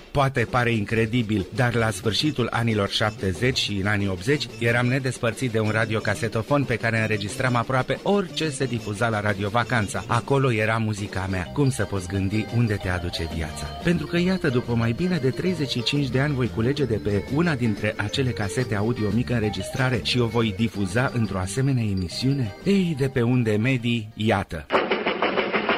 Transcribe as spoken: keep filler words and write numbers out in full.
Poate pare incredibil, dar la sfârșitul anilor șaptezeci și în anii optzeci eram nedespărțit de un radiocasetofon pe care înregistram aproape orice se difuza la Radio Vacanța. Acolo era muzica mea. Cum să poți gândi unde te aduce viața? Pentru că iată, după mai bine de treizeci și cinci de ani voi culege de pe una dintre acele casete audio mică înregistrare și o voi difuza într-o asemenea emisiune? Ei, de pe unde medii, iată.